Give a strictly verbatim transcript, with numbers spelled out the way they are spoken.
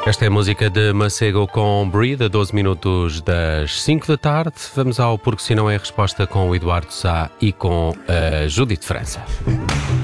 Esta é a música de Macego com Breathe, a doze minutos das cinco da tarde. Vamos ao Porque Se Não É a Resposta com o Eduardo Sá e com a Judite França.